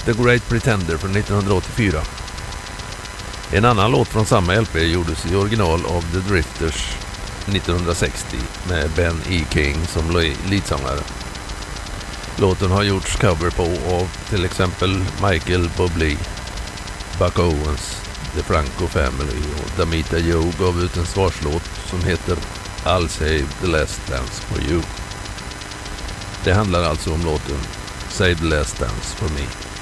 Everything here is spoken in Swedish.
The Great Pretender från 1984. En annan låt från samma LP gjordes i original av The Drifters 1960 med Ben E. King som leadsångare. Låten har gjorts cover på av till exempel Michael Bublé, Buck Owens, The Franco Family, och Damita Joe gav ut en svarslåt som heter I'll Save the Last Dance for You. Det handlar alltså om låten Save the Last Dance for Me.